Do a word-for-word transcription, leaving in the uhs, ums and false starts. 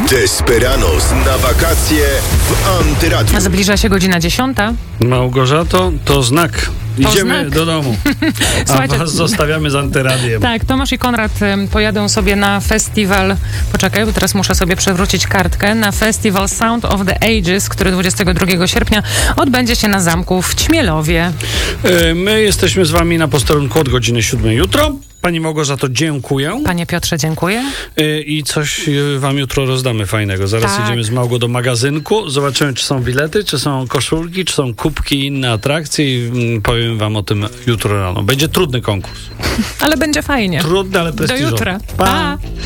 Desperados na wakacje w Antyradiu. Zbliża się godzina dziesiąta. Małgorzato, to znak. To Idziemy znak. do domu, a Słuchajcie, was zostawiamy z Antyradiem. Tak, Tomasz i Konrad ym, pojadą sobie na festiwal, poczekaj, bo teraz muszę sobie przewrócić kartkę, na festiwal Sound of the Ages, który dwudziestego drugiego sierpnia odbędzie się na zamku w Ćmielowie. E, My jesteśmy z wami na posterunku od godziny siódmej jutro. Pani Małgorzato, dziękuję. Panie Piotrze, dziękuję. E, I coś e, wam jutro rozdamy fajnego. Zaraz Tak. jedziemy z Małgo do magazynku. Zobaczymy, czy są bilety, czy są koszulki, czy są kubki i inne atrakcje. I mm, powiem wam o tym jutro rano. Będzie trudny konkurs. Ale będzie fajnie. Trudny, ale Do prestiżowy. jutra. Pa. Pa.